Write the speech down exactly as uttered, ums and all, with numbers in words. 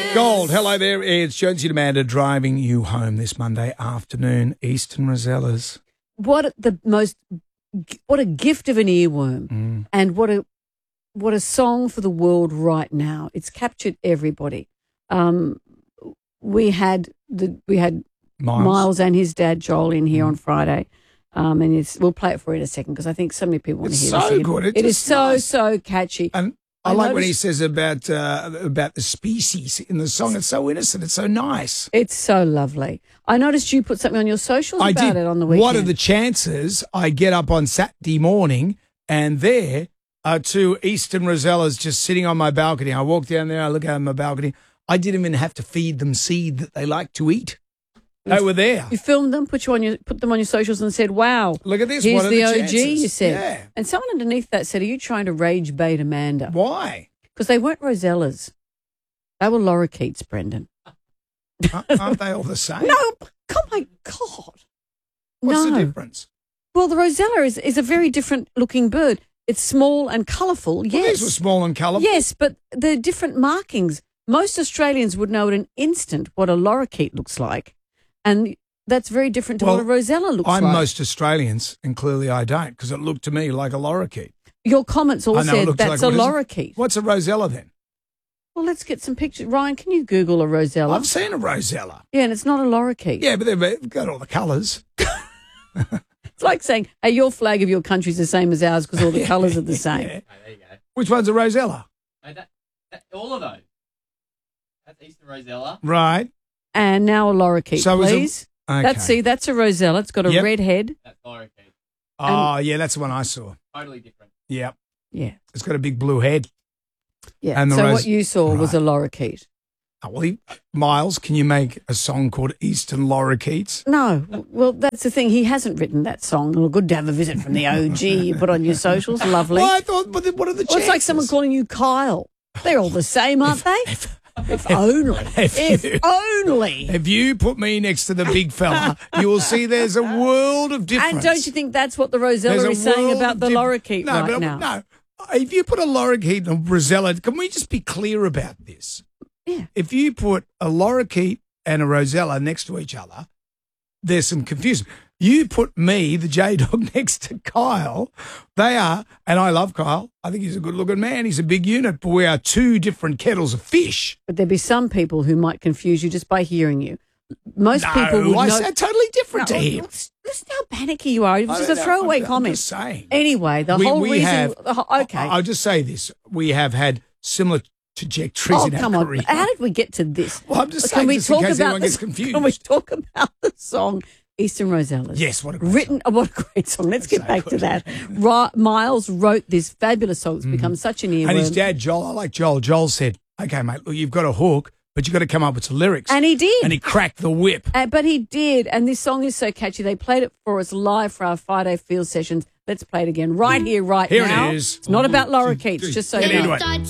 Gold, hello there. It's Jonesy and Amanda driving you home this Monday afternoon. Eastern Rosellas. What the most, what a gift of an earworm, Mm. and what a what a song for the world right now. It's captured everybody. Um, we had the we had Miles. Miles and his dad Joel in here Mm. on Friday. Um, and it's, we'll play it for you in a second because I think so many people want It's to hear so this. good. It's It is just so, nice. so catchy. And I, I like when he noticed- says about uh, about the species in the song. It's so innocent. It's so nice. It's so lovely. I noticed you put something on your socials I about did. it on the weekend. What are the chances I get up on Saturday morning and there are two Eastern Rosellas just sitting on my balcony? I walk down there, I look out on my balcony. I didn't even have to feed them seed that they like to eat. They were there. You filmed them, put you on your, put them on your socials, and said, "Wow, Look at this. here's What are the, the O G." chances? You said, Yeah. and someone underneath that said, "Are you trying to rage bait Amanda?" Why? Because they weren't Rosellas, they were lorikeets, Brendan. Aren't they all the same? No, oh my God, What's no. the difference? Well, the Rosella is is a very different looking bird. It's small and colourful. Well, Yes, these were small and colourful. yes, but they're different markings. Most Australians would know at an instant what a lorikeet looks like, and that's very different to Well, what a Rosella looks I'm like. most Australians, and clearly I don't, because it looked to me like a lorikeet. Your comments all I know, it said looks that's like- a what is it? lorikeet. What's a Rosella then? Well, let's get some pictures. Ryan, can you Google a Rosella? I've seen a Rosella. Yeah, and it's not a lorikeet. Yeah, but they've got all the colours. It's like saying, hey, your flag of your country's the same as ours because all the colours are the same. Yeah. Oh, there you go. Which one's a Rosella? No, that, that, all of those. That's Eastern Rosella. Right. And now a lorikeet, So is it- please. Okay. That's, see, that's a Rosella. It's got a Yep. red head. That's lorikeet. Oh, yeah, that's the one I saw. Totally different. Yeah. Yeah. It's got a big blue head. Yeah. And the so Ros- what you saw was a Right. lorikeet. Oh, well, he- Miles, can you make a song called Eastern Lorikeets? No. Well, that's the thing. He hasn't written that song. Well, good to have a visit from the O G. You put on your socials. Lovely. Well, I thought, but what are the chances? Well, it's like someone calling you Kyle. They're all the same, aren't they? If only. if If you- only. If you put me next to the big fella, you will see there's a world of difference. And don't you think that's what the Rosella There's a is saying world about of the diff- lorikeet no, right but, now? No, if you put a lorikeet and a Rosella, can we just be clear about this? Yeah. If you put a lorikeet and a Rosella next to each other, there's some confusion. You put me, the J-Dog, next to Kyle. They are, and I love Kyle. I think he's a good-looking man. He's a big unit, but we are two different kettles of fish. But there'd be some people who might confuse you just by hearing you. Most no, people would I know. said totally different No, to him. Listen listen how panicky you are. It was I just don't a know. throwaway I'm- I'm comment. just saying. Anyway, the We- whole we reason. have- the whole- okay. I- I'll just say this. We have had similar trajectories oh, in our come on. career. How did we get to this? Well, I'm just Can saying, we just in talk case about anyone this? gets confused. Can we talk about the song Eastern Rosellas? Yes, what a great Written, oh, what a great song. Let's get So back to good. that. Ri- Miles wrote this fabulous song. It's become such an earworm. And his dad, Joel, I like Joel. Joel said, okay, mate, look, you've got a hook, but you've got to come up with some lyrics. And he did. And he cracked the whip. Uh, but he did, and this song is so catchy. They played it for us live for our Friday field sessions. Let's play it again right here, right Here it now. is. It's not about lorikeets, just so Get you into know. it.